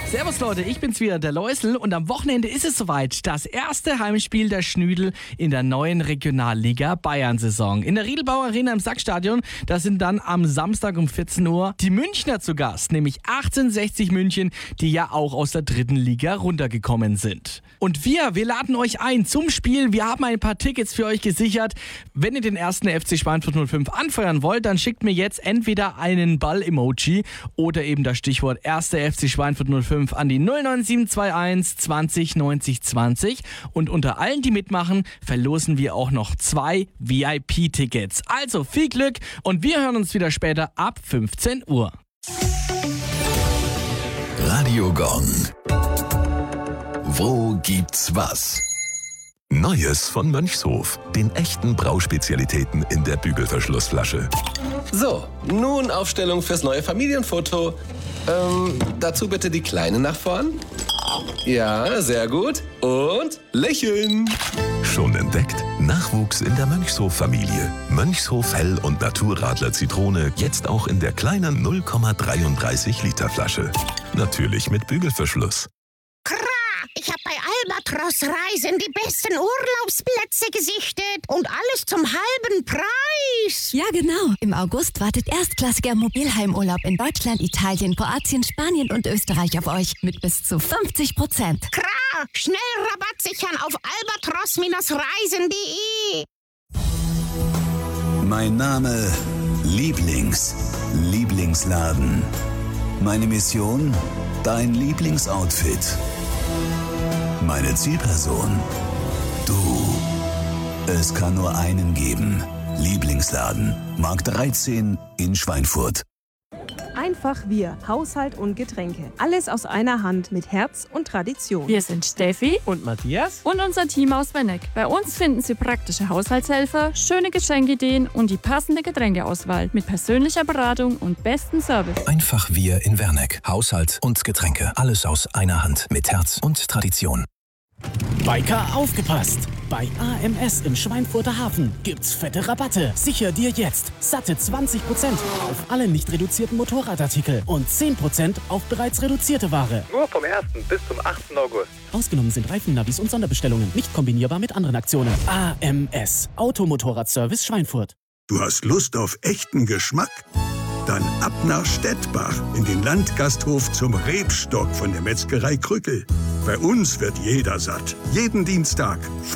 Servus Leute, ich bin's wieder, der Läusel, und am Wochenende ist es soweit. Das erste Heimspiel der Schnüdel in der neuen Regionalliga Bayern-Saison. In der Riedelbauer Arena im Sackstadion, da sind dann am Samstag um 14 Uhr die Münchner zu Gast, nämlich 1860 München, die ja auch aus der dritten Liga runtergekommen sind. Und wir laden euch ein zum Spiel. Wir haben ein paar Tickets für euch gesichert. Wenn ihr den ersten FC Schweinfurt 05 anfeuern wollt, dann schickt mir jetzt entweder einen Ball-Emoji oder eben das Stichwort 1. FC Schweinfurt 05 an die 09721 20 90 20. Und unter allen, die mitmachen, verlosen wir auch noch 2 VIP-Tickets. Also viel Glück und wir hören uns wieder später ab 15 Uhr. Radio Gong. Wo gibt's was? Neues von Mönchshof, den echten Brauspezialitäten in der Bügelverschlussflasche. So, nun Aufstellung fürs neue Familienfoto. Dazu bitte die Kleine nach vorn. Ja, sehr gut. Und lächeln. Schon entdeckt? Nachwuchs in der Mönchshof-Familie. Mönchshof Hell- und Naturradler Zitrone, jetzt auch in der kleinen 0,33 Liter Flasche. Natürlich mit Bügelverschluss. Ich habe bei Albatros Reisen die besten Urlaubsplätze gesichtet und alles zum halben Preis. Ja, genau. Im August wartet erstklassiger Mobilheimurlaub in Deutschland, Italien, Kroatien, Spanien und Österreich auf euch mit bis zu 50%. Schnell Rabatt sichern auf albatros-reisen.de. Mein Name Lieblingsladen. Meine Mission, dein Lieblingsoutfit. Meine Zielperson, du. Es kann nur einen geben. Lieblingsladen, Markt 13 in Schweinfurt. Einfach wir, Haushalt und Getränke. Alles aus einer Hand mit Herz und Tradition. Wir sind Steffi Und Matthias? und unser Team aus Wenneck. Bei uns finden Sie praktische Haushaltshelfer, schöne Geschenkideen und die passende Getränkeauswahl mit persönlicher Beratung und besten Service. Einfach wir in Werneck. Haushalt und Getränke. Alles aus einer Hand mit Herz und Tradition. Biker, aufgepasst! Bei AMS im Schweinfurter Hafen gibt's fette Rabatte. Sicher dir jetzt satte 20% auf alle nicht reduzierten Motorradartikel und 10% auf bereits reduzierte Ware. Nur vom 1. bis zum 8. August. Ausgenommen sind Reifennavis und Sonderbestellungen. Nicht kombinierbar mit anderen Aktionen. AMS. Automotorradservice Schweinfurt. Du hast Lust auf echten Geschmack? Dann ab nach Stettbach in den Landgasthof zum Rebstock von der Metzgerei Krückel. Bei uns wird jeder satt. Jeden Dienstag